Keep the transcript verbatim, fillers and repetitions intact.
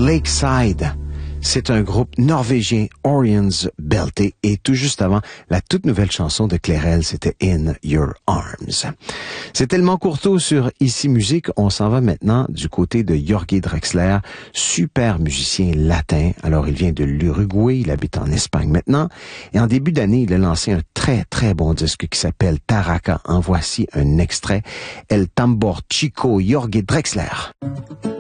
Lakeside. C'est un groupe norvégien, Orions Belté, et tout juste avant, la toute nouvelle chanson de Clairel, c'était In Your Arms. C'est tellement Courteau sur Ici Musique, on s'en va maintenant du côté de Jorge Drexler, super musicien latin. Alors, il vient de l'Uruguay, il habite en Espagne maintenant, et en début d'année, il a lancé un très, très bon disque qui s'appelle Taraka. En voici un extrait, El Tambor Chico, Jorge Drexler.